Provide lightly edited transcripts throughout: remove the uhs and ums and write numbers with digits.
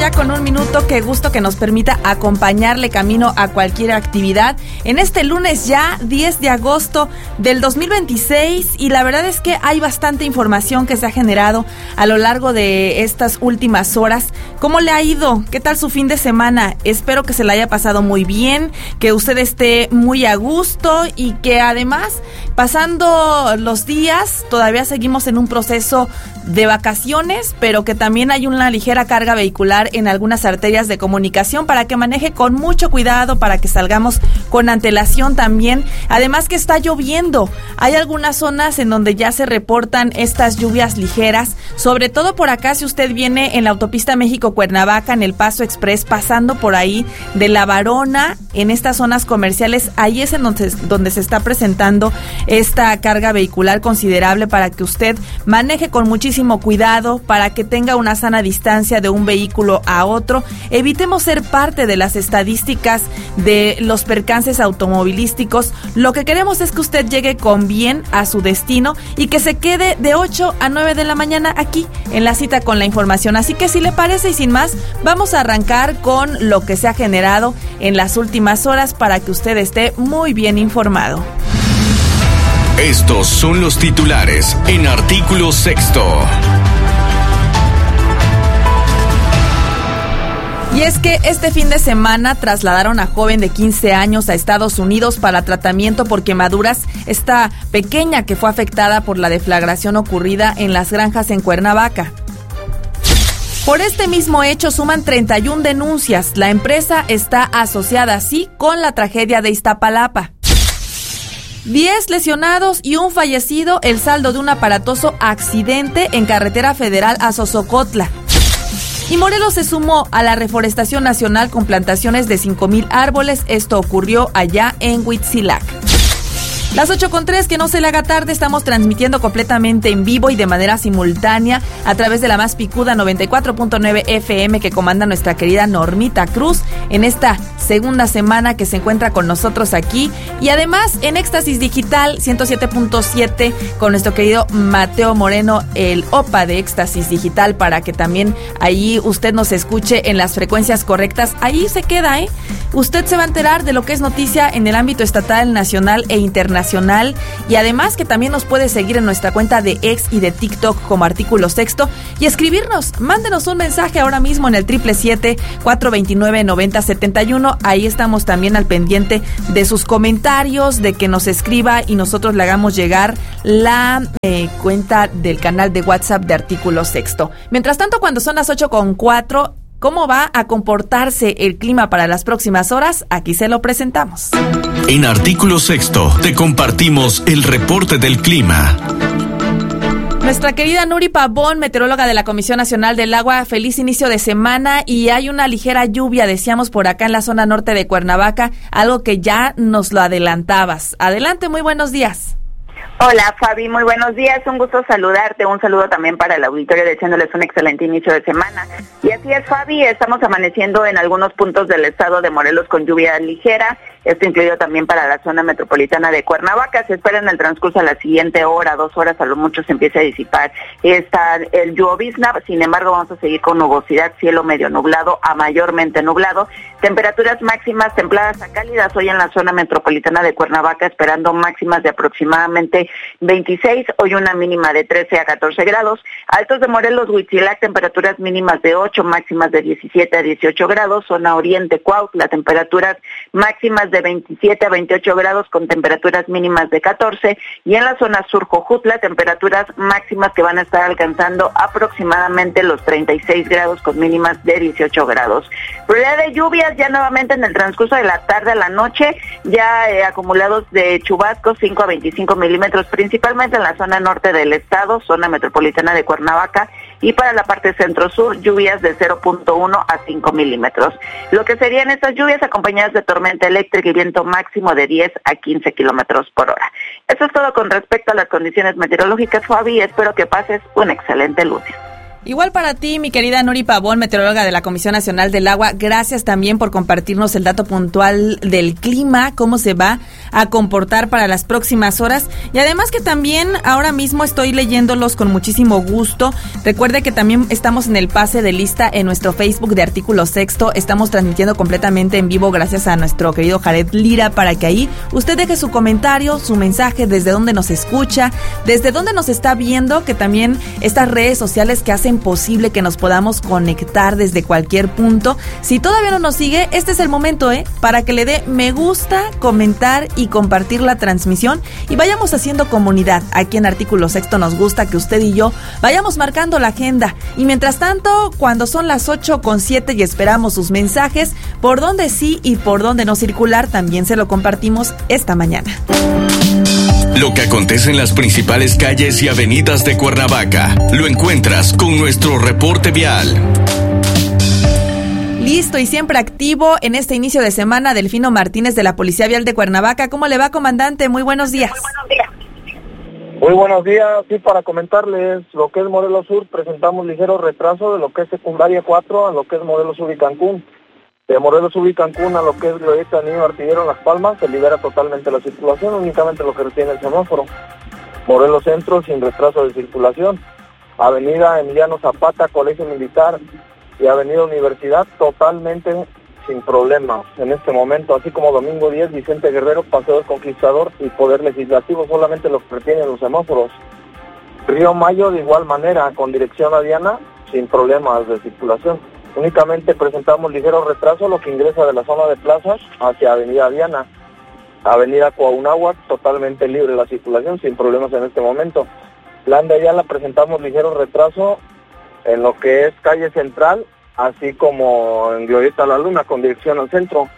ya con 1 minuto. Qué gusto que nos permita acompañarle camino a cualquier actividad en este lunes ya 10 de agosto del 2026, y la verdad es que hay bastante información que se ha generado a lo largo de estas últimas horas. ¿Cómo le ha ido? ¿Qué tal su fin de semana? Espero que se la haya pasado muy bien, que usted esté muy a gusto y que además, pasando los días, todavía seguimos en un proceso de vacaciones, pero que también hay una ligera carga vehicular en algunas arterias de comunicación, para que maneje con mucho cuidado, para que salgamos con antelación también. Además que está lloviendo, hay algunas zonas en donde ya se reportan estas lluvias ligeras, sobre todo por acá si usted viene en la autopista México-Cuernavaca, en el Paso Express, pasando por ahí de La Varona, en estas zonas comerciales, ahí es en donde se está presentando esta carga vehicular considerable, para que usted maneje con muchísimo cuidado, para que tenga una sana distancia de un vehículo a otro. Evitemos ser parte de las estadísticas de los percances automovilísticos. Lo que queremos es que usted llegue con bien a su destino y que se quede de 8 a 9 de la mañana aquí en la cita con la información. Así que si le parece y sin más, vamos a arrancar con lo que se ha generado en las últimas horas para que usted esté muy bien informado. Estos son los titulares en Artículo Sexto. Y es que este fin de semana trasladaron a joven de 15 años a Estados Unidos para tratamiento por quemaduras. Esta pequeña que fue afectada por la deflagración ocurrida en las granjas en Cuernavaca. Por este mismo hecho suman 31 denuncias. La empresa está asociada así con la tragedia de Iztapalapa. 10 lesionados y un fallecido, el saldo de un aparatoso accidente en carretera federal a Sosocotla. Y Morelos se sumó a la reforestación nacional con plantaciones de 5,000 árboles. Esto ocurrió allá en Huitzilac. Las 8:03, que no se le haga tarde, estamos transmitiendo completamente en vivo y de manera simultánea a través de la más picuda 94.9 FM que comanda nuestra querida Normita Cruz en esta segunda semana que se encuentra con nosotros aquí, y además en Éxtasis Digital 107.7 con nuestro querido Mateo Moreno, el OPA de Éxtasis Digital, para que también ahí usted nos escuche en las frecuencias correctas. Ahí se queda, usted se va a enterar de lo que es noticia en el ámbito estatal, nacional e internacional, y además que también nos puede seguir en nuestra cuenta de X y de TikTok como Artículo Sexto, y escribirnos, mándenos un mensaje ahora mismo en el 777-429-9071. Ahí estamos también al pendiente de sus comentarios, de que nos escriba y nosotros le hagamos llegar la cuenta del canal de WhatsApp de Artículo Sexto. Mientras tanto, cuando son las 8:04, ¿cómo va a comportarse el clima para las próximas horas? Aquí se lo presentamos. En Artículo Sexto te compartimos el reporte del clima. Nuestra querida Nuri Pavón, meteoróloga de la Comisión Nacional del Agua, feliz inicio de semana, y hay una ligera lluvia, decíamos, por acá en la zona norte de Cuernavaca, algo que ya nos lo adelantabas. Adelante, muy buenos días. Hola Fabi, muy buenos días, un gusto saludarte, un saludo también para el auditorio, deseándoles un excelente inicio de semana. Y así es, Fabi, estamos amaneciendo en algunos puntos del estado de Morelos con lluvia ligera, esto incluido también para la zona metropolitana de Cuernavaca. Se espera en el transcurso de la siguiente hora, 2 horas, a lo mucho se empiece a disipar el llovizna. Sin embargo, vamos a seguir con nubosidad, cielo medio nublado a mayormente nublado, temperaturas máximas templadas a cálidas hoy en la zona metropolitana de Cuernavaca, esperando máximas de aproximadamente 26, hoy una mínima de 13 a 14 grados. Altos de Morelos, Huitzilac, temperaturas mínimas de 8, máximas de 17 a 18 grados. Zona oriente, Cuautla, temperaturas máximas de 27 a 28 grados con temperaturas mínimas de 14. Y en la zona sur, Jojutla, temperaturas máximas que van a estar alcanzando aproximadamente los 36 grados con mínimas de 18 grados. Probabilidad de lluvias ya nuevamente en el transcurso de la tarde a la noche, ya acumulados de chubascos 5 a 25 milímetros, principalmente en la zona norte del estado, zona metropolitana de Cuernavaca, y para la parte centro-sur, lluvias de 0.1 a 5 milímetros. Lo que serían estas lluvias acompañadas de tormenta eléctrica y viento máximo de 10 a 15 kilómetros por hora. Eso es todo con respecto a las condiciones meteorológicas, Fabi, y espero que pases un excelente lunes. Igual para ti, mi querida Nuri Pavón, meteoróloga de la Comisión Nacional del Agua, gracias también por compartirnos el dato puntual del clima, cómo se va a comportar para las próximas horas, y además que también ahora mismo estoy leyéndolos con muchísimo gusto. Recuerde que también estamos en el pase de lista en nuestro Facebook de Artículo Sexto, estamos transmitiendo completamente en vivo gracias a nuestro querido Jared Lira, para que ahí usted deje su comentario, su mensaje, desde dónde nos escucha, desde dónde nos está viendo, que también estas redes sociales que hacen posible que nos podamos conectar desde cualquier punto. Si todavía no nos sigue, este es el momento, para que le dé me gusta, comentar y compartir la transmisión y vayamos haciendo comunidad. Aquí en Artículo Sexto nos gusta que usted y yo vayamos marcando la agenda, y mientras tanto, cuando son las 8:07 y esperamos sus mensajes, por dónde sí y por dónde no circular, también se lo compartimos esta mañana. Lo que acontece en las principales calles y avenidas de Cuernavaca, lo encuentras con nuestro reporte vial. Listo y siempre activo en este inicio de semana, Delfino Martínez de la Policía Vial de Cuernavaca. ¿Cómo le va, comandante? Muy buenos días. Muy buenos días. Sí, para comentarles lo que es Morelos Sur, presentamos ligero retraso de lo que es secundaria 4 a lo que es Morelos Sur y Cancún. De Morelos Sur y Cancún a lo que es Glorieta Niño Artillero en Las Palmas se libera totalmente la circulación, únicamente lo que retiene el semáforo. Morelos Centro sin retraso de circulación. Avenida Emiliano Zapata, Colegio Militar y Avenida Universidad totalmente sin problemas en este momento, así como Domingo 10, Vicente Guerrero, Paseo del Conquistador y Poder Legislativo, solamente lo que retienen los semáforos. Río Mayo de igual manera, con dirección a Diana, sin problemas de circulación. Únicamente presentamos ligero retraso lo que ingresa de la zona de plazas hacia Avenida Diana. Avenida Cuauhnáhuac, totalmente libre la circulación, sin problemas en este momento. Plan de Ayala presentamos ligero retraso en lo que es calle Central, así como en Glorieta La Luna, con dirección al centro.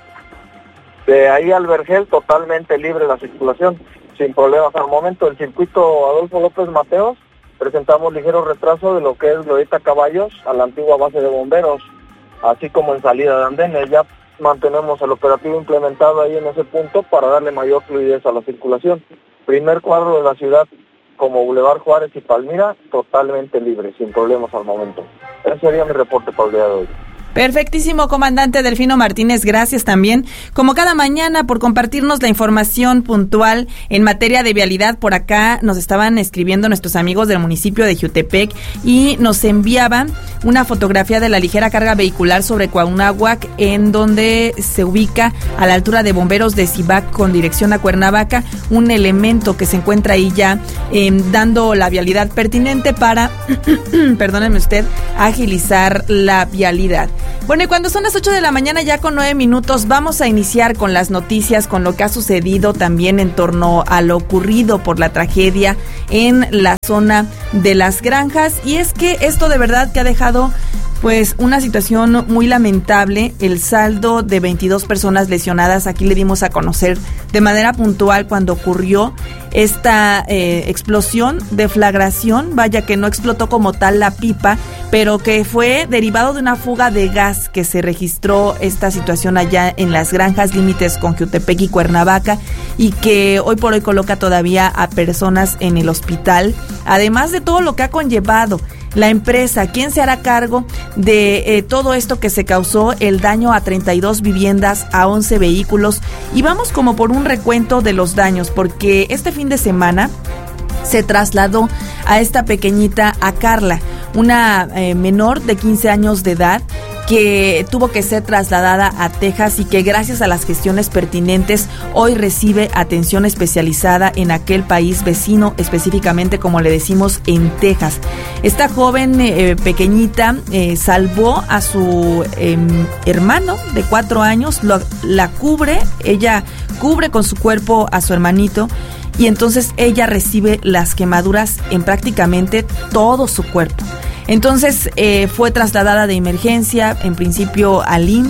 De ahí al Vergel, totalmente libre la circulación, sin problemas al momento. El circuito Adolfo López Mateos, presentamos ligero retraso de lo que es Glorieta Caballos a la antigua base de bomberos, así como en salida de andenes. Ya mantenemos el operativo implementado ahí en ese punto para darle mayor fluidez a la circulación. Primer cuadro de la ciudad, como Boulevard Juárez y Palmira, totalmente libre, sin problemas al momento. Ese sería mi reporte para el día de hoy. Perfectísimo, comandante Delfino Martínez, gracias también, como cada mañana, por compartirnos la información puntual en materia de vialidad. Por acá nos estaban escribiendo nuestros amigos del municipio de Jiutepec y nos enviaban una fotografía de la ligera carga vehicular sobre Cuauhnáhuac, en donde se ubica a la altura de Bomberos de Cibac con dirección a Cuernavaca, un elemento que se encuentra ahí ya dando la vialidad pertinente para, perdónenme usted, agilizar la vialidad. Bueno, y cuando son las 8 de la mañana ya con 9 minutos, vamos a iniciar con las noticias, con lo que ha sucedido también en torno a lo ocurrido por la tragedia en la zona de Las Granjas. Y es que esto de verdad que ha dejado pues una situación muy lamentable. El saldo de 22 personas lesionadas, aquí le dimos a conocer de manera puntual cuando ocurrió esta explosión, deflagración, vaya que no explotó como tal la pipa, pero que fue derivado de una fuga de gas que se registró esta situación allá en Las Granjas, límites con Jiutepec y Cuernavaca, y que hoy por hoy coloca todavía a personas en el hospital, además de todo lo que ha conllevado la empresa. ¿Quién se hará cargo de todo esto que se causó? El daño a 32 viviendas, a 11 vehículos. Y vamos como por un recuento de los daños, porque este fin de semana se trasladó a esta pequeñita, a Carla, una menor de 15 años de edad, que tuvo que ser trasladada a Texas y que gracias a las gestiones pertinentes hoy recibe atención especializada en aquel país vecino, específicamente, como le decimos, en Texas. Esta joven pequeñita salvó a su hermano de 4 años, la cubre, ella cubre con su cuerpo a su hermanito, y entonces ella recibe las quemaduras en prácticamente todo su cuerpo. Entonces fue trasladada de emergencia, en principio al IMSS,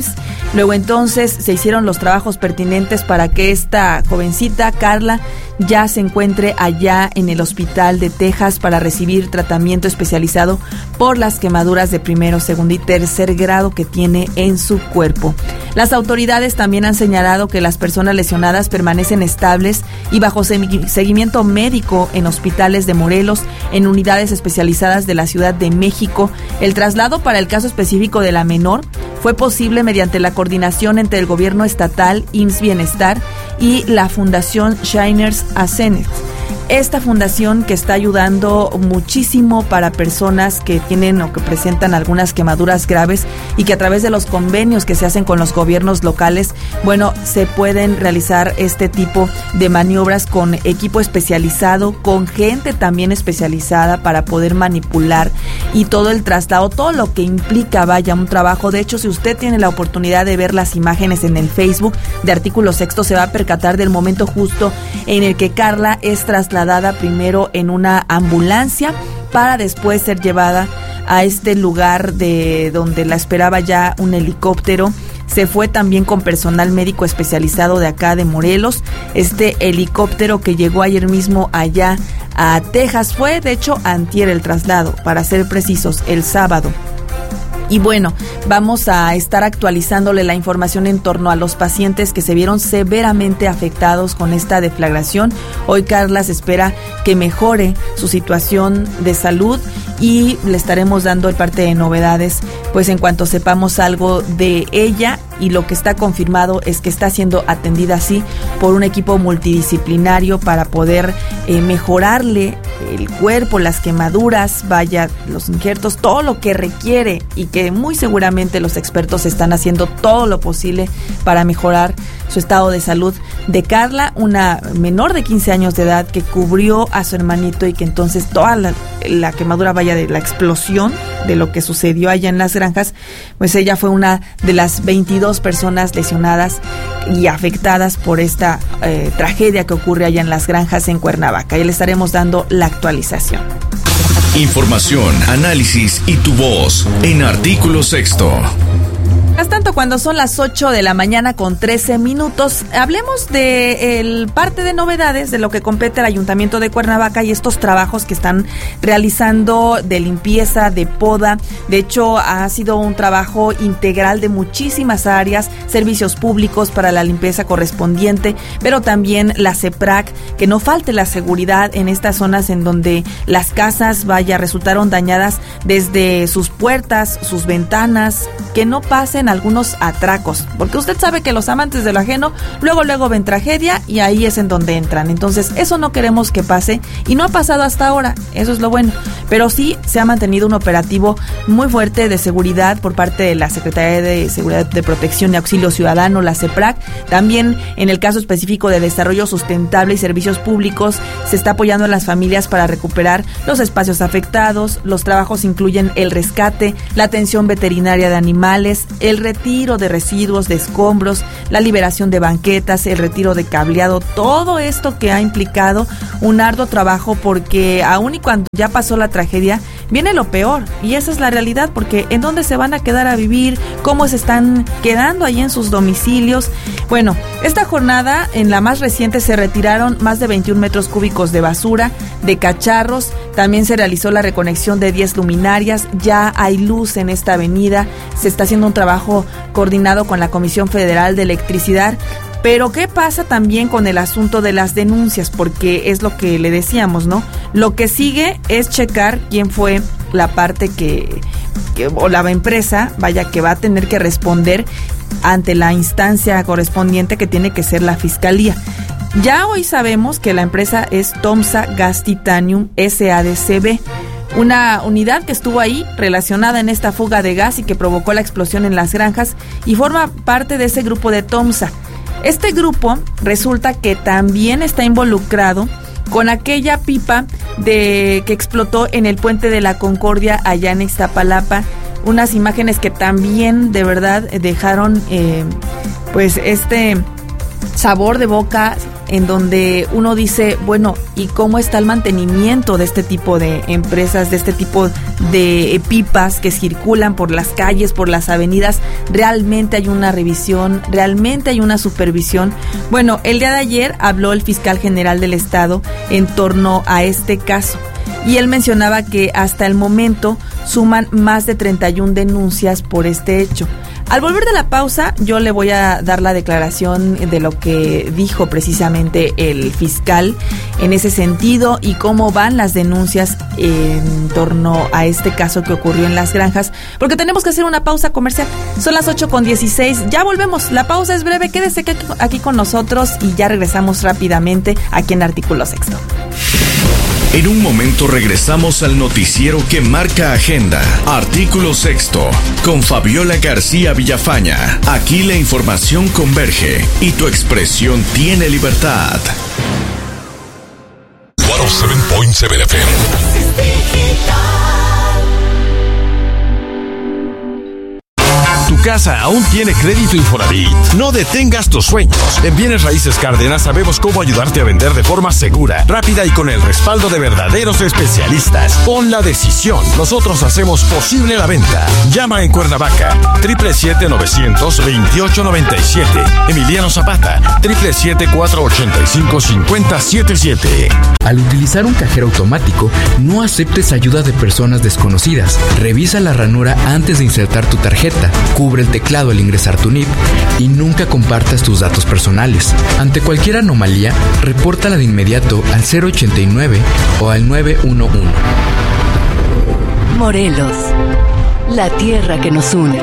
Luego entonces se hicieron los trabajos pertinentes para que esta jovencita, Carla, ya se encuentre allá en el hospital de Texas para recibir tratamiento especializado por las quemaduras de primero, segundo y tercer grado que tiene en su cuerpo. Las autoridades también han señalado que las personas lesionadas permanecen estables y bajo seguimiento médico en hospitales de Morelos, en unidades especializadas de la Ciudad de México. El traslado para el caso específico de la menor fue posible mediante la coordinación entre el gobierno estatal, IMSS Bienestar, y la Fundación Shiners Ascent. Esta fundación que está ayudando muchísimo para personas que tienen o que presentan algunas quemaduras graves y que a través de los convenios que se hacen con los gobiernos locales, bueno, se pueden realizar este tipo de maniobras con equipo especializado, con gente también especializada para poder manipular y todo el traslado, todo lo que implica, vaya, un trabajo. De hecho, si usted tiene la oportunidad de ver las imágenes en el Facebook de Artículo Sexto, se va a percatar del momento justo en el que Carla es trasladada primero en una ambulancia para después ser llevada a este lugar de donde la esperaba ya un helicóptero. Se fue también con personal médico especializado de acá de Morelos. Este helicóptero que llegó ayer mismo allá a Texas fue, de hecho, antier el traslado, para ser precisos, el sábado. Y bueno, vamos a estar actualizándole la información en torno a los pacientes que se vieron severamente afectados con esta deflagración. Hoy Carla se espera que mejore su situación de salud y le estaremos dando el parte de novedades, pues en cuanto sepamos algo de ella. Y lo que está confirmado es que está siendo atendida así por un equipo multidisciplinario para poder mejorarle el cuerpo, las quemaduras, vaya, los injertos, todo lo que requiere, y que muy seguramente los expertos están haciendo todo lo posible para mejorar su estado de salud de Carla, una menor de 15 años de edad que cubrió a su hermanito y que entonces toda la quemadura, vaya, de la explosión de lo que sucedió allá en las granjas, pues ella fue una de las 22 personas lesionadas y afectadas por esta tragedia que ocurre allá en las granjas en Cuernavaca. Y le estaremos dando la actualización. Información, análisis y tu voz en Artículo Sexto. Mientras tanto, cuando son las 8 de la mañana con 13 minutos, hablemos de el parte de novedades de lo que compete al Ayuntamiento de Cuernavaca y estos trabajos que están realizando de limpieza, de poda. De hecho, ha sido un trabajo integral de muchísimas áreas, servicios públicos para la limpieza correspondiente, pero también la CEPRAC, que no falte la seguridad en estas zonas en donde las casas, vaya, resultaron dañadas desde sus puertas, sus ventanas, que no pasen algunos atracos, porque usted sabe que los amantes de lo ajeno luego ven tragedia y ahí es en donde entran. Entonces eso no queremos que pase y no ha pasado hasta ahora, eso es lo bueno, pero sí se ha mantenido un operativo muy fuerte de seguridad por parte de la Secretaría de Seguridad de Protección y Auxilio Ciudadano, la CEPRAC. También en el caso específico de Desarrollo Sustentable y Servicios Públicos se está apoyando a las familias para recuperar los espacios afectados. Los trabajos incluyen el rescate, la atención veterinaria de animales, el retiro de residuos, de escombros, la liberación de banquetas, el retiro de cableado, todo esto que ha implicado un arduo trabajo, porque aún y cuando ya pasó la tragedia, viene lo peor, y esa es la realidad, porque ¿en dónde se van a quedar a vivir? ¿Cómo se están quedando ahí en sus domicilios? Bueno, esta jornada, en la más reciente, se retiraron más de 21 metros cúbicos de basura, de cacharros. También se realizó la reconexión de 10 luminarias, ya hay luz en esta avenida, se está haciendo un trabajo coordinado con la Comisión Federal de Electricidad. Pero ¿qué pasa también con el asunto de las denuncias? Porque es lo que le decíamos, ¿no? Lo que sigue es checar quién fue la parte o la empresa, vaya, que va a tener que responder ante la instancia correspondiente, que tiene que ser la Fiscalía. Ya hoy sabemos que la empresa es Tomsa Gas Titanium SADCB, una unidad que estuvo ahí relacionada en esta fuga de gas y que provocó la explosión en las granjas y forma parte de ese grupo de Tomsa. Este grupo resulta que también está involucrado con aquella pipa que explotó en el Puente de la Concordia allá en Iztapalapa. Unas imágenes que también de verdad dejaron pues este sabor de boca en donde uno dice, bueno, ¿y cómo está el mantenimiento de este tipo de empresas, de este tipo de pipas que circulan por las calles, por las avenidas? ¿Realmente hay una revisión? ¿Realmente hay una supervisión? Bueno, el día de ayer habló el fiscal general del estado en torno a este caso. Y él mencionaba que hasta el momento suman más de 31 denuncias por este hecho. Al volver de la pausa, yo le voy a dar la declaración de lo que dijo precisamente el fiscal en ese sentido y cómo van las denuncias en torno a este caso que ocurrió en Las Granjas, porque tenemos que hacer una pausa comercial. Son las 8:16, ya volvemos, la pausa es breve, quédese aquí con nosotros y ya regresamos rápidamente aquí en Artículo Sexto. En un momento regresamos al noticiero que marca agenda. Artículo Sexto, con Fabiola García Villafaña. Aquí la información converge y tu expresión tiene libertad. 107.7 FM. Tu casa aún tiene crédito Infonavit. No detengas tus sueños. En Bienes Raíces Cárdenas sabemos cómo ayudarte a vender de forma segura, rápida y con el respaldo de verdaderos especialistas. Pon la decisión. Nosotros hacemos posible la venta. Llama en Cuernavaca 777-900-2897. Emiliano Zapata 777-485-5077. Al utilizar un cajero automático, no aceptes ayuda de personas desconocidas. Revisa la ranura antes de insertar tu tarjeta. Cubre el teclado al ingresar tu NIP y nunca compartas tus datos personales. Ante cualquier anomalía, repórtala de inmediato al 089 o al 911. Morelos, la tierra que nos une.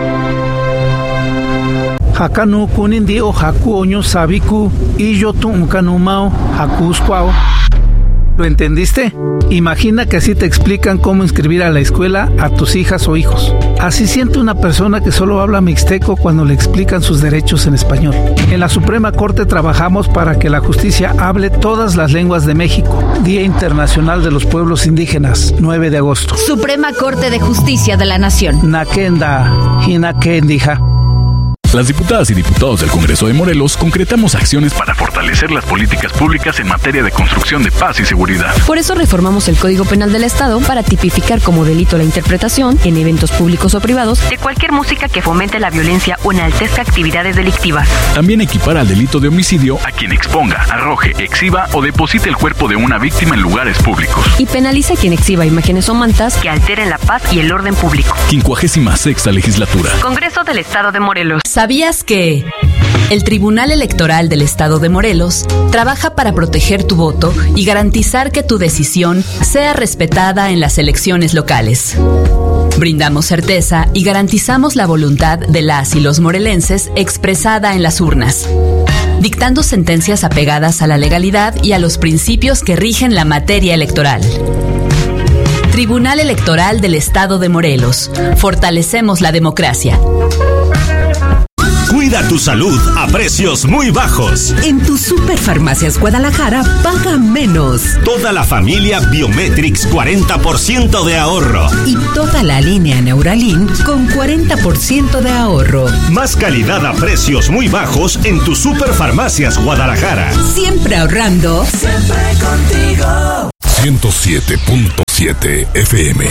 Hakanu kunindi o haku oño sabiku y yo tu unkanumao hakuskwao. ¿Lo entendiste? Imagina que así te explican cómo inscribir a la escuela a tus hijas o hijos. Así siente una persona que solo habla mixteco cuando le explican sus derechos en español. En la Suprema Corte trabajamos para que la justicia hable todas las lenguas de México. Día Internacional de los Pueblos Indígenas, 9 de agosto. Suprema Corte de Justicia de la Nación. Nakenda, Hinakendija. Las diputadas y diputados del Congreso de Morelos concretamos acciones para fortalecer las políticas públicas en materia de construcción de paz y seguridad. Por eso reformamos el Código Penal del Estado para tipificar como delito la interpretación, en eventos públicos o privados, de cualquier música que fomente la violencia o enaltezca actividades delictivas. También equipara al delito de homicidio a quien exponga, arroje, exhiba o deposite el cuerpo de una víctima en lugares públicos. Y penaliza a quien exhiba imágenes o mantas que alteren la paz y el orden público. 56ª Legislatura. Congreso del Estado de Morelos. ¿Sabías que el Tribunal Electoral del Estado de Morelos trabaja para proteger tu voto y garantizar que tu decisión sea respetada en las elecciones locales? Brindamos certeza y garantizamos la voluntad de las y los morelenses expresada en las urnas, dictando sentencias apegadas a la legalidad y a los principios que rigen la materia electoral. Tribunal Electoral del Estado de Morelos. Fortalecemos la democracia. Cuida tu salud a precios muy bajos. En tu Superfarmacias Guadalajara paga menos. Toda la familia Biometrix 40% de ahorro. Y toda la línea Neuralin con 40% de ahorro. Más calidad a precios muy bajos en tu Superfarmacias Guadalajara. Siempre ahorrando. Siempre contigo. 107.7 FM.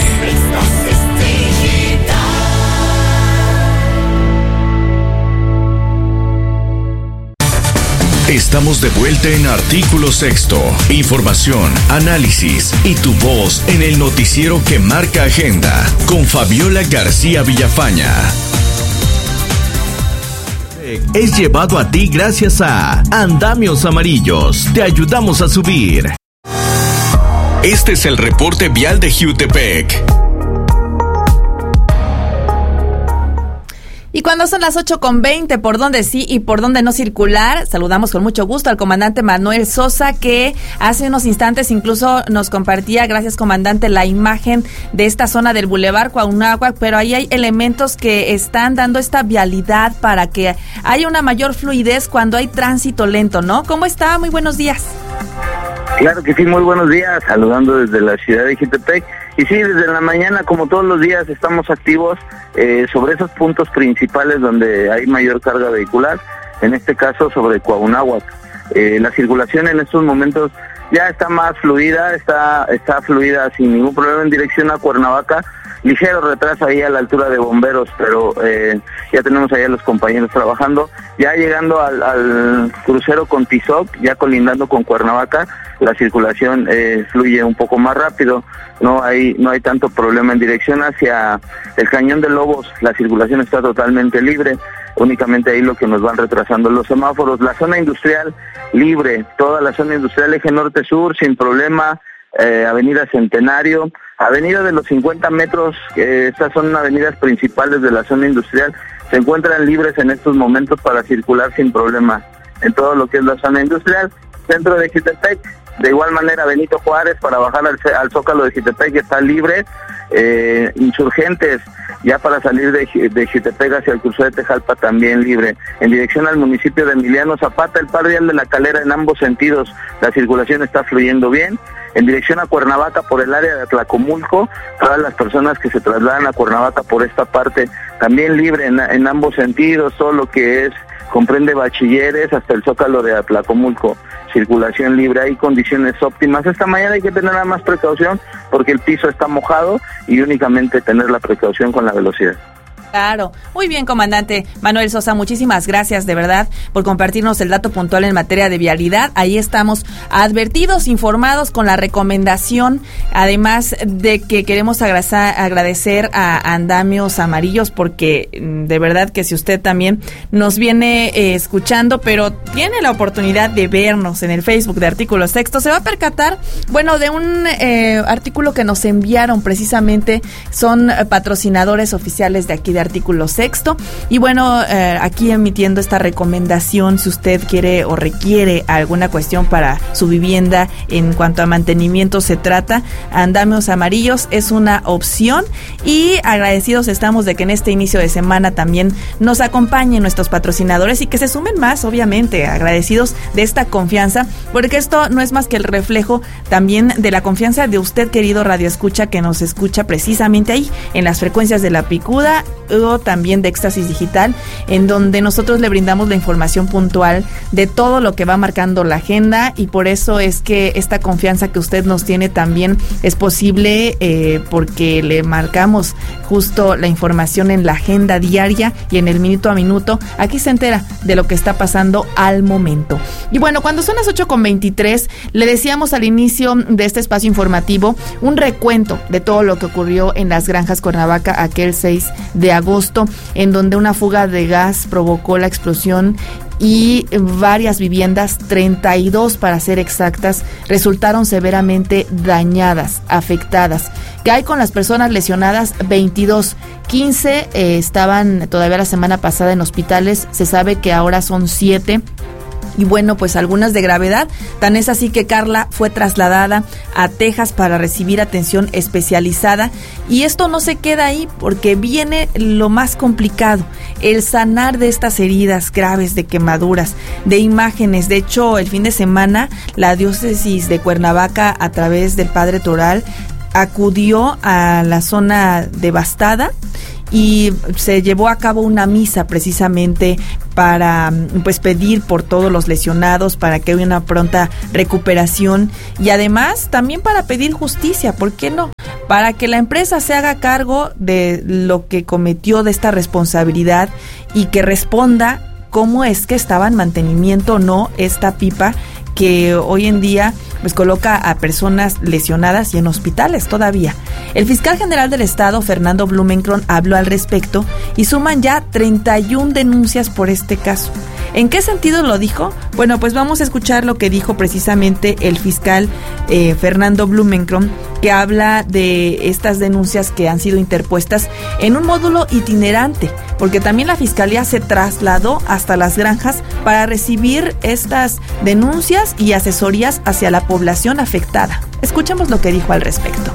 Estamos de vuelta en Artículo Sexto. Información, análisis y tu voz en el noticiero que marca agenda con Fabiola García Villafaña. Es llevado a ti gracias a Andamios Amarillos. Te ayudamos a subir. Este es el reporte vial de Jiutepec. Y cuando son las 8:20, por dónde sí y por dónde no circular, saludamos con mucho gusto al comandante Manuel Sosa, que hace unos instantes incluso nos compartía, gracias comandante, la imagen de esta zona del Boulevard Cuauhnáhuac, pero ahí hay elementos que están dando esta vialidad para que haya una mayor fluidez cuando hay tránsito lento, ¿no? ¿Cómo está? Muy buenos días. Claro que sí, muy buenos días, saludando desde la ciudad de Jiutepec. Y sí, desde la mañana, como todos los días, estamos activos sobre esos puntos principales donde hay mayor carga vehicular, en este caso sobre Cuauhnáhuac. La circulación en estos momentos ya está más fluida, está fluida sin ningún problema en dirección a Cuernavaca. Ligero retraso ahí a la altura de Bomberos, pero ya tenemos ahí a los compañeros trabajando. Ya llegando al crucero con Tizoc, ya colindando con Cuernavaca, la circulación fluye un poco más rápido. No hay tanto problema en dirección hacia el Cañón de Lobos. La circulación está totalmente libre. Únicamente ahí lo que nos van retrasando los semáforos. La zona industrial libre, toda la zona industrial, eje norte-sur, sin problema. Avenida Centenario, Avenida de los 50 metros, estas son avenidas principales de la zona industrial, se encuentran libres en estos momentos para circular sin problema en todo lo que es la zona industrial. Centro de Jitepec, de igual manera Benito Juárez para bajar al Zócalo de Jitepec está libre. Insurgentes, ya para salir de Jitepec hacia el crucero de Tejalpa también libre. En dirección al municipio de Emiliano Zapata, el Padre de la Calera en ambos sentidos, la circulación está fluyendo bien. En dirección a Cuernavaca por el área de Atlacomulco, todas las personas que se trasladan a Cuernavaca por esta parte, también libre en ambos sentidos, todo lo que comprende Bachilleres hasta el Zócalo de Atlacomulco, circulación libre, hay condiciones óptimas. Esta mañana hay que tener nada más precaución porque el piso está mojado y únicamente tener la precaución con la velocidad. Claro. Muy bien, comandante Manuel Sosa, muchísimas gracias de verdad por compartirnos el dato puntual en materia de vialidad. Ahí estamos advertidos, informados con la recomendación, además de que queremos agradecer a Andamios Amarillos porque de verdad que si usted también nos viene escuchando, pero tiene la oportunidad de vernos en el Facebook de Artículo Sexto, se va a percatar, bueno, de un artículo que nos enviaron precisamente, son patrocinadores oficiales de aquí de Artículo Sexto, y bueno, aquí emitiendo esta recomendación, si usted quiere o requiere alguna cuestión para su vivienda en cuanto a mantenimiento se trata, Andamios Amarillos es una opción, y agradecidos estamos de que en este inicio de semana también nos acompañen nuestros patrocinadores y que se sumen más, obviamente, agradecidos de esta confianza, porque esto no es más que el reflejo también de la confianza de usted, querido radioescucha, que nos escucha precisamente ahí, en las frecuencias de La Picuda, o también de Éxtasis Digital, en donde nosotros le brindamos la información puntual de todo lo que va marcando la agenda, y por eso es que esta confianza que usted nos tiene también es posible porque le marcamos justo la información en la agenda diaria y en el minuto a minuto. Aquí se entera de lo que está pasando al momento. Y bueno, cuando son las 8:23, le decíamos al inicio de este espacio informativo un recuento de todo lo que ocurrió en las Granjas Cuernavaca aquel 6 de agosto, en donde una fuga de gas provocó la explosión y varias viviendas, 32 para ser exactas, resultaron severamente dañadas, afectadas. ¿Qué hay con las personas lesionadas? 22, 15 estaban todavía la semana pasada en hospitales, se sabe que ahora son 7. Y bueno, pues algunas de gravedad, tan es así que Carla fue trasladada a Texas para recibir atención especializada, y esto no se queda ahí porque viene lo más complicado, el sanar de estas heridas graves de quemaduras, de imágenes. De hecho, el fin de semana la diócesis de Cuernavaca, a través del Padre Toral, acudió a la zona devastada y se llevó a cabo una misa precisamente para pues pedir por todos los lesionados, para que haya una pronta recuperación, y además también para pedir justicia, ¿por qué no? Para que la empresa se haga cargo de lo que cometió, de esta responsabilidad, y que responda cómo es que estaba en mantenimiento o no esta pipa que hoy en día pues coloca a personas lesionadas y en hospitales todavía. El fiscal general del estado, Fernando Blumenkron, habló al respecto y suman ya 31 denuncias por este caso. ¿En qué sentido lo dijo? Bueno, pues vamos a escuchar lo que dijo precisamente el fiscal Fernando Blumenkron, que habla de estas denuncias que han sido interpuestas en un módulo itinerante, porque también la fiscalía se trasladó hasta las granjas para recibir estas denuncias y asesorías hacia la población afectada. Escuchemos lo que dijo al respecto.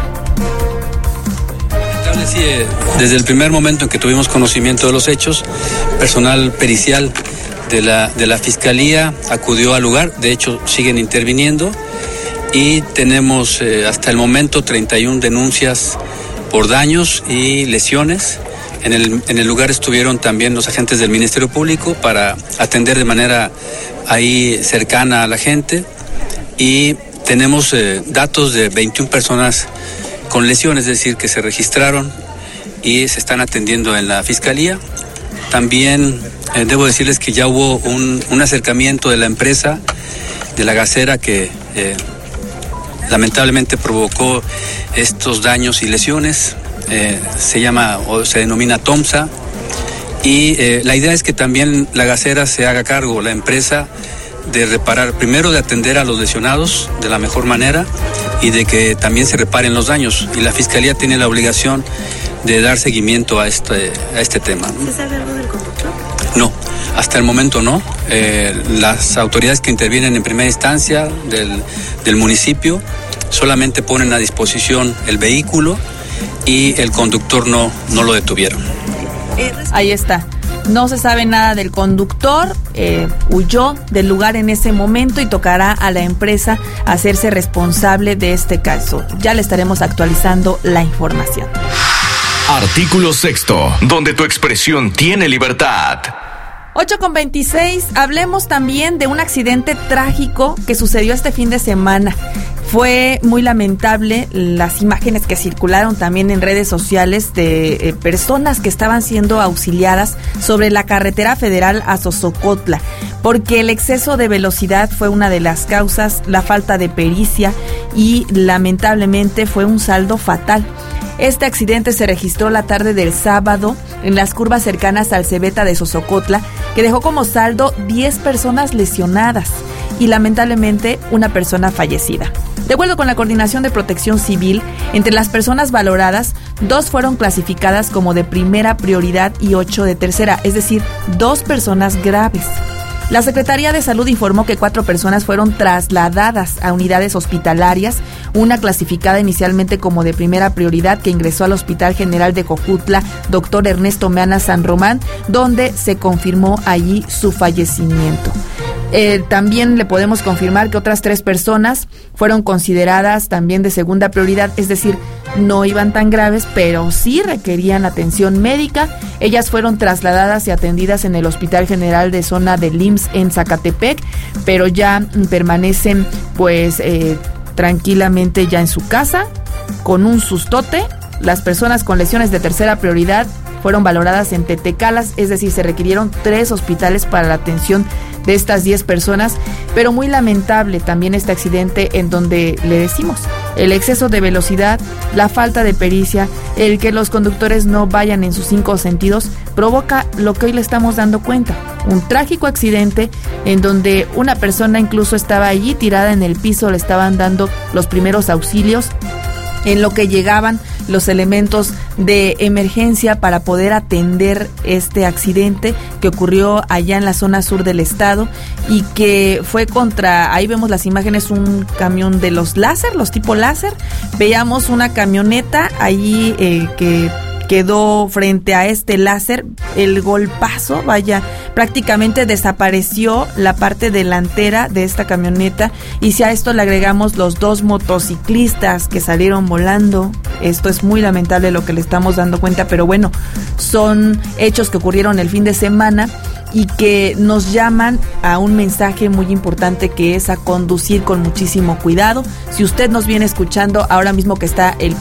Sí, desde el primer momento en que tuvimos conocimiento de los hechos, personal pericial de la Fiscalía acudió al lugar, de hecho siguen interviniendo, y tenemos hasta el momento 31 denuncias por daños y lesiones En el lugar estuvieron también los agentes del Ministerio Público para atender de manera ahí cercana a la gente, y tenemos datos de 21 personas con lesiones, es decir, que se registraron y se están atendiendo en la Fiscalía. También debo decirles que ya hubo un acercamiento de la empresa, de la gasera, que lamentablemente provocó estos daños y lesiones. Se llama o se denomina TOMSA, y la idea es que también la gasera se haga cargo, la empresa, de reparar, primero de atender a los lesionados de la mejor manera y de que también se reparen los daños, y la Fiscalía tiene la obligación de dar seguimiento a este tema. ¿Se sabe algo del conductor? No, hasta el momento no. Las autoridades que intervienen en primera instancia del municipio solamente ponen a disposición el vehículo, y el conductor no lo detuvieron. Ahí está. No se sabe nada del conductor, huyó del lugar en ese momento y tocará a la empresa hacerse responsable de este caso. Ya le estaremos actualizando la información. Artículo 6, donde tu expresión tiene libertad. 8:26, hablemos también de un accidente trágico que sucedió este fin de semana. Fue muy lamentable las imágenes que circularon también en redes sociales de personas que estaban siendo auxiliadas sobre la carretera federal a Xosocotla, porque el exceso de velocidad fue una de las causas, la falta de pericia, y lamentablemente fue un saldo fatal. Este accidente se registró la tarde del sábado en las curvas cercanas al Cebeta de Xosocotla, que dejó como saldo 10 personas lesionadas y lamentablemente una persona fallecida. De acuerdo con la Coordinación de Protección Civil, entre las personas valoradas, 2 fueron clasificadas como de primera prioridad y 8 de tercera, es decir, 2 personas graves. La Secretaría de Salud informó que 4 personas fueron trasladadas a unidades hospitalarias, una clasificada inicialmente como de primera prioridad que ingresó al Hospital General de Jojutla, Dr. Ernesto Meana San Román, donde se confirmó allí su fallecimiento. También le podemos confirmar que otras 3 personas fueron consideradas también de segunda prioridad, es decir, no iban tan graves, pero sí requerían atención médica. Ellas fueron trasladadas y atendidas en el Hospital General de Zona del IMSS en Zacatepec, pero ya permanecen tranquilamente ya en su casa con un sustote. Las personas con lesiones de tercera prioridad fueron valoradas en Tetecalas, es decir, se requirieron 3 hospitales para la atención de estas 10 personas, pero muy lamentable también este accidente en donde le decimos, el exceso de velocidad, la falta de pericia, el que los conductores no vayan en sus 5 sentidos, provoca lo que hoy le estamos dando cuenta, un trágico accidente en donde una persona incluso estaba allí tirada en el piso, le estaban dando los primeros auxilios, en lo que llegaban los elementos de emergencia para poder atender este accidente que ocurrió allá en la zona sur del estado y que fue contra, ahí vemos las imágenes, un camión de los láser, los tipo láser, veíamos una camioneta allí que quedó frente a este láser, el golpazo, prácticamente desapareció la parte delantera de esta camioneta, y si a esto le agregamos los 2 motociclistas que salieron volando, esto es muy lamentable lo que le estamos dando cuenta, pero bueno, son hechos que ocurrieron el fin de semana y que nos llaman a un mensaje muy importante, que es a conducir con muchísimo cuidado. Si usted nos viene escuchando ahora mismo que está el